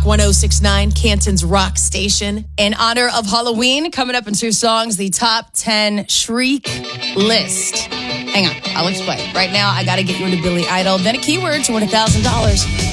Rock 1069, Canton's rock station. In honor of Halloween, coming up in 2 songs, the top 10 Shriek list. Hang on, I'll explain. Right now, I got to get you into Billy Idol, then a keyword to win $1,000.